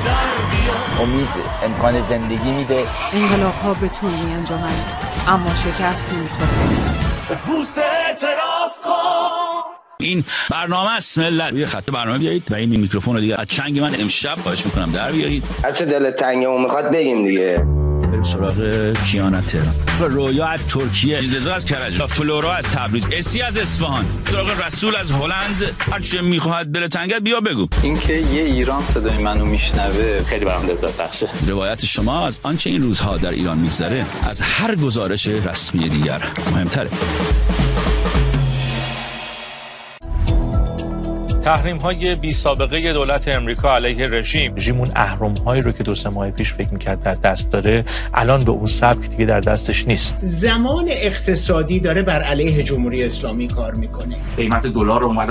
امید امکان زندگی میده. انقلاب ها به طول می انجامن اما شکست نمیخوره. بوس اعتراف کن. این برنامه است ملت. یه خط برنامه بیایید و این میکروفون رو دیگه از چنگ من امشب خواهش میکنم در بیارید. هر چه دلت تنگه و میخواد بگیم دیگه. بریم سراغ کیانا تهران، رویا از ترکیه، رضا از کرج، فلورا از تبریز، اسی از اصفهان، سراغ رسول از هلند. هر چه میخواد دل تنگت بیا بگو. اینکه یه ایران صدای منو میشنوه خیلی برام لذت بخشه. روایت شما از آنچه این روزها در ایران میگذره از هر گزارش رسمی دیگر مهمتره. تحریم‌های بی سابقه دولت امریکا علیه رژیم اون اهرم‌هایی رو که 2-3 ماه پیش فکر می‌کرد در دست داره، الان به اون سبک دیگه در دستش نیست. زمان اقتصادی داره بر علیه جمهوری اسلامی کار میکنه. قیمت دلار رو اومدن